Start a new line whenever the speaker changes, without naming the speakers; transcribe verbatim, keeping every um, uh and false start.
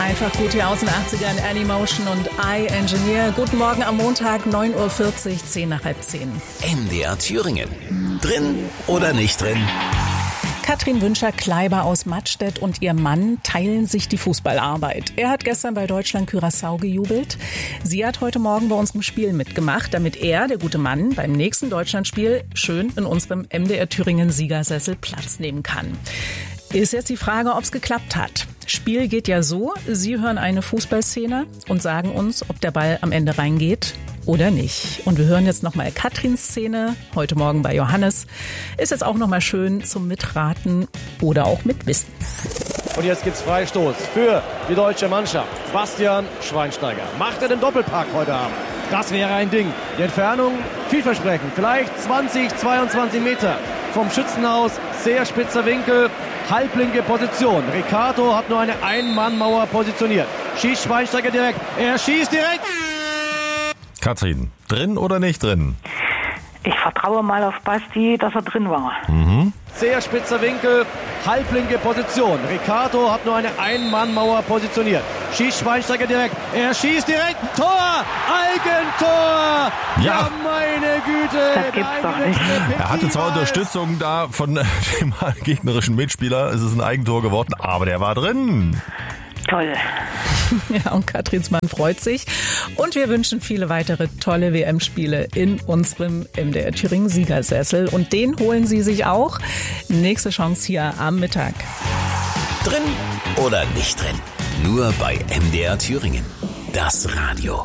Einfach gut hier aus den achtzigern, Anymotion und I Engineer. Guten Morgen am Montag, neun Uhr vierzig, zehn nach halb zehn.
M D R Thüringen. Drin oder nicht drin?
Katrin Wünscher-Kleiber aus Mattstedt und ihr Mann teilen sich die Fußballarbeit. Er hat gestern bei Deutschland-Curaçao gejubelt. Sie hat heute Morgen bei unserem Spiel mitgemacht, damit er, der gute Mann, beim nächsten Deutschlandspiel schön in unserem M D R Thüringen-Siegersessel Platz nehmen kann. Ist jetzt die Frage, ob es geklappt hat. Spiel geht ja so, Sie hören eine Fußballszene und sagen uns, ob der Ball am Ende reingeht oder nicht. Und wir hören jetzt nochmal Katrins Szene, heute Morgen bei Johannes. Ist jetzt auch nochmal schön zum Mitraten oder auch Mitwissen.
Und jetzt gibt's Freistoß für die deutsche Mannschaft. Bastian Schweinsteiger macht er den Doppelpack heute Abend. Das wäre ein Ding. Die Entfernung vielversprechend. Vielleicht zwanzig, zweiundzwanzig Meter vom Schützenhaus. Sehr spitzer Winkel. Halblinke Position. Ricardo hat nur eine Ein-Mann-Mauer positioniert. Schießt Schweinsteiger direkt. Er schießt direkt.
Katrin, drin oder nicht drin?
Ich vertraue mal auf Basti, dass er drin war.
Mhm.
Sehr spitzer Winkel. Halblinke Position. Ricardo hat nur eine Ein-Mann-Mauer positioniert. Schießt Schweinsteiger direkt. Er schießt direkt. Tor! Eigentor!
Ja,
ja meine Güte!
Das gibt's doch nicht.
Er hatte zwar Unterstützung da von dem gegnerischen Mitspieler. Es ist ein Eigentor geworden, aber der war drin.
Toll.
Ja, und Katrins Mann freut sich. Und wir wünschen viele weitere tolle W M-Spiele in unserem M D R Thüringen Siegersessel. Und den holen Sie sich auch. Nächste Chance hier am Mittag.
Drin oder nicht drin? Nur bei M D R Thüringen. Das Radio.